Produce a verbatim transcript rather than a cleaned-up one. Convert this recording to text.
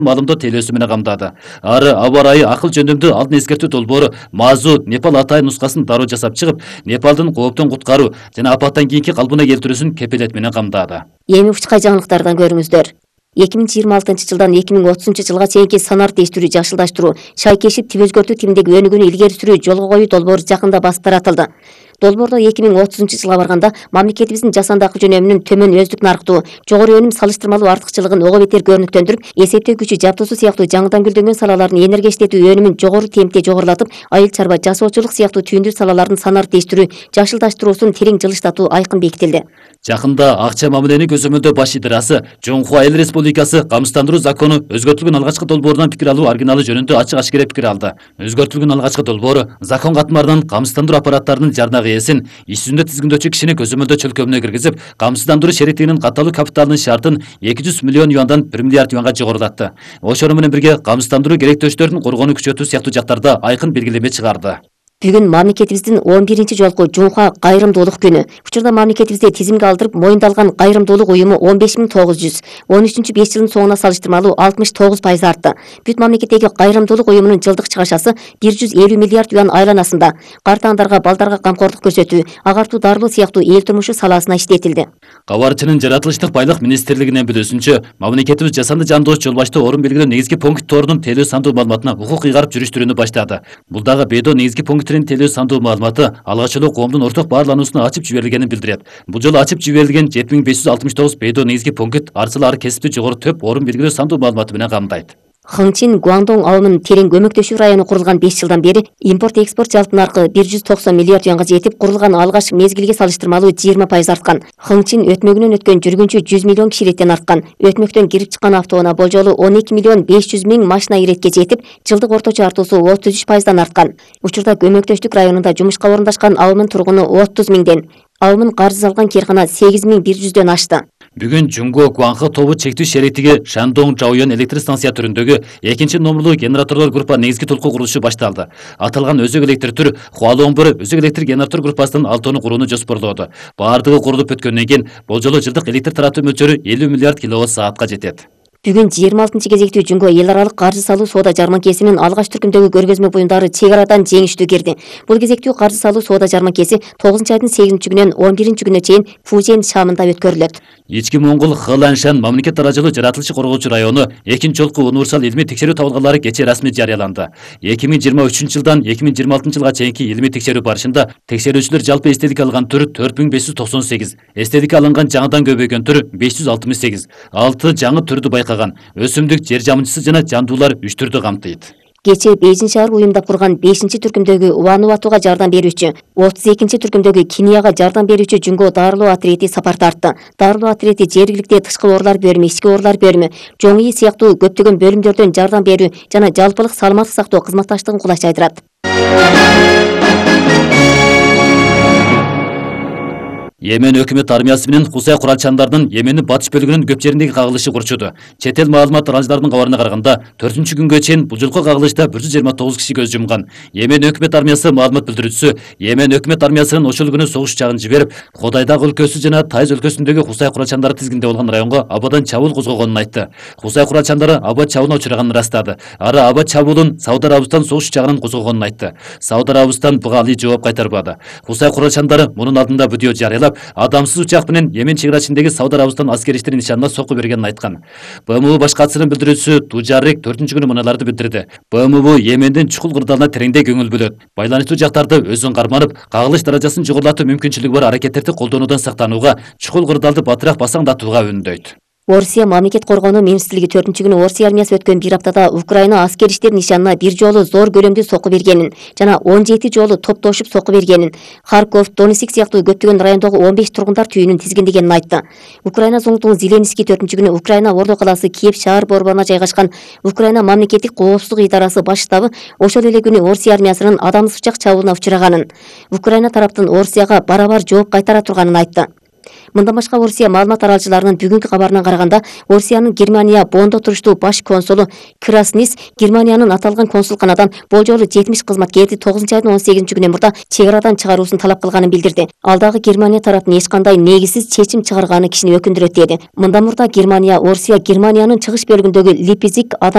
маалымдоо телеөсү менен камдады. Ары аба ырайы акыл жөндөмдүү алдын эскертүү долбоору Мазу Непал Атайын нускасын дароо жасап чыгып, Непалдын кооптон куткаруу жана апаттан кийинки калпына келтирүүсүн кепилет менен камдады. Эми учкай жаңылыктардан көрүңүздөр. эки миң жыйырма алтынчы жылдан эки миң отузунчу жылга чейинки санар тештирүү жакшылдаштыруу, чай кешип тип өзгөртүү типиндеги өнүгүүнү илгери сүрүү жолго коюу долбоору жакында басып таратылды. Долбоордо эки миң отузунчу жылга барганда мамлекетибиздин жасанды акыл жөнөмүнүн төмөн өздүк нарктуу, жогору өнүм салыштырмалуу артыкчылыгын ого бетер көрүнүктөндүрүп, эсептөө күчү жабдуусу сыяктуу жаңыдан гүлдөнгөн салалардын энергия иштетүү өнүмүн жогору темпте жогорулатып, айыл чарба жасоочулук сыяктуу түйүндүү салалардын санар тештирүү жакшылдаштыруусун терең жылыштатуу айкын бекитилди. Жакында акча мамилени көзөмөлдөө баш идарасы Жоңхуа Эл Республикасы камсыздандыруу закону өзгөртүлгөн алгачкы долбоорунан пикир алуу оригиналы жөнүндө ачык ашкере пикир алды. Өзгөртүлгөн алгачкы долбоору закон катмарынан камсыздандыруу аппараттарынын жарнак ээсин иш жүзүндө тизгиндөөчү кишини көзөмөлдөө чөлкөмүнө киргизип, камсыздандыруу шеректигинин катталуу капиталынын шартын эки жүз миллион юандан бир миллиард юанга жогорулатты. Ошону менен бирге камсыздандыруу керектөөчтөрүн коргоону күчөтүү сыяктуу жактарда айкын белгилеме чыгарды. Бүгүн мамлекетибиздин он биринчи жолку Жоңхуа кайрымдуулук күнү. Учурда мамлекетибизде тизимге алдырып моюндалган кайрымдуулук уюму он беш миң тогуз жүз, он үчүнчү беш жылдын соңуна салыштырмалуу алтымыш тогуз пайыз артты. Бүт мамлекеттеги кайрымдуулук уюмунун жылдык чыгашасы бир жүз элүү миллиард юан айланасында картаңдарга, балдарга камкордук көрсөтүү, агартуу, дарылоо сыяктуу эл турмушу саласына иштетилди. Кабарчынын жаратылыштык байлык министрлигинин билүүсүнчө, мамлекетибиз жасанды жандоош жол башты орун белгилөө негизги пункт торунун телөө сандуу маалыматына укук ыйгарып жүрүштүрүүнү баштады. Бул дагы БЕДО негизги пунктинин телөө сандуу маалыматы алгач эле коомдун орток баарлануусуна ачып жиберилгенин билдирет. Бул жолу ачып жиберилген жети миң беш жүз алтымыш тогуз БЕДО негизги пункт арчылы ар кесипти жогору төп орун белгилөө сандуу маалыматы менен камдайт. Хыңчин Гуандong ауылунун терең көмөктөшүү району курулган беш жылдан бери импорт-экспорт жалпы наркы бир жүз токсон миллиард юанга жетип, курулган алгач мезгилге салыштырмалуу жыйырма пайыз арткан. Хыңчин өтмөгүнөн өткөн жүргүнчү жүз миллион кишиликтен арткан. Өтмөктөн кирип чыккан автоунаа болжолу он эки миллион беш жүз миң машина иретке жетип, жылдык орточо артуусу отуз үч пайыздан арткан. Учурда көмөктөштүк районунда жумушка орундашкан ауылдын тургуну отуз миңден. Ауылдын карыз алган кээркана сегиз миң бир жүздөн ашты. Бүгүн Жунго Гуанхы тобу чектүү шеректиги Шандong Жаоюн электр станция түрүндөгү экинчи номерлуу генераторлор группа негизги толку курулушу башталды. Аталган өзөк электр түр Хуалong бир өзөк электр генератор группасынын алтоону курууну жоспорлоодо. Баардыгы курулуп өткөндөн кийин болжолу жылдык электр таратуу мөлчөрү элүү миллиард киловатт саатка жетет. Бүгүн жыйырма алтынчы кезектүү Жунго эл аралык каржы салуу соода жарманкесинин алгач түркүмдөгү көргөзмө буюмдары чек арадан жеңиштүү кирди. Бул кезектүү каржы салуу соода жарманкеси тогузунчу айдын сегизинчи күнүнөн он биринчи күнүнө чейин Фужен шаамында өткөрүлөт. Ички Моңгол Хыланшан мамлекет даражалуу жаратылышы коргоочу району экинчи жолку универсал илмий текшерүү табылганлары кечээ расмий жарыяланды. эки миң жыйырма үчүнчү жылдан эки миң жыйырма алтынчы жылга чейинки илмий текшерүү барышында текшерүүчүлөр жалпы эстетика алган түр төрт миң беш жүз токсон сегиз, эстетика алынган жаңыдан көбөйгөн түр беш жүз алтымыш сегиз, алты жаңы түрдү байкаган. Өсүмдүк, жер жамынчысы жана жандуулар үч түрдү камтыйт. Кечээ Бейжин шаар уюмдап курган бешинчи түркүмдөгү Вануатуга жардам берүүчү, отуз экинчи түркүмдөгү Кинияга жардам берүүчү Жунго дарылоо отирети сапар тартты. Дарылоо отирети жергиликте тышкы оорулар бөлүмү, ички оорулар бөлүмү, чоң ий сыяктуу көптөгөн бөлүмдөрдөн жардам берүү жана жалпылык саламаттык сактоо кызматташтыгын кулай чайдырат. Йемен өкмөт армиясы менен Хусай куралчандардын Йемендин батыш бөлүгүнүн көп жериндеги кагылышы курчуду. Чет эл маалымат аралжыларынын кабарына караганда, төртүнчү күнгө чейин бул жолку кагылышта бир жүз жыйырма тогуз киши көз жумган. Йемен өкмөт армиясы маалымат билдирүүчүсү Йемен өкмөт армиясынын ошол күнү согуш учагын жиберип, Ходайдаг өлкөсү жана Тайз өлкөсүндөгү Хусай куралчандары тизгинде болгон районго абадан чабуул козгогонун айтты. Хусай куралчандары аба чабуулуна учураганын ырастады. Ары аба чабуулун Сауд Арабистан согуш учагынын козгогонун айтты. Сауд Арабистан буга алий жооп кайтарбады. Хусай куралчандары мунун алдында видео жарыялап, адамсыз учак менен Йемен чек арачындагы Сауд Арабистан аскери иштери нишанына сокку бергенин айткан. БМУ баш катчысынын билдирүүчүсү Туджарик төртүнчү күнү муналарды билдирди. БМУ Йемендин чукул кырдаалына тереңдей көңүл бөлөт. Байланыштуу жактарды өзүн карманып, кагылыш даражасын жогорулатуу мүмкүнчүлүгү бар аракеттерди колдонуудан сактанууга, чукул кырдаалды батыраак басаңдатууга үндөйт. Орусия мамлекет коргонуу министрлиги төртүнчү күнү Орусия армиясы өткөн бир аптада Украина аскери иштер нишанына бир жолу зор көлөмдүү сокку бергенин жана он жети жолу топтошуп сокку бергенин, Харков, Донецк сыяктуу көптөгөн райондогу он беш тургундар түйүнүн тизгиндегенин айтты. Украина зоңтугу Зеленский төртүнчү күнү Украина ордо калаасы Киев шаар борборуна жайгашкан Украина мамлекеттик коопсуздук идарасы баш штабы ошол эле күнү Орусия армиясынын адамсыз учак чабуулуна учураганын, Украина тараптын Орусияга барабар жооп кайтара турганын айтты. Мындан башка Орусия маалымат аралчыларынын бүгүнкү кабарына караганда, Орусиянын Германия Бондо туруштуу баш консулу Краснис Германиянын аталган консулканадан болжолу жетимиш кызматкерди тогузунчу айдын он сегизинчи күнүнөн мурда чек арадан чыгаруусун талап кылганын билдирди. Ал дагы Германия тараптын эч кандай негизсиз чечим чыгарганы кишини өкүндүрөт деди. Мындан мурда Германия Орусия Германиянын чыгыш бөлүгүндөгү Липезик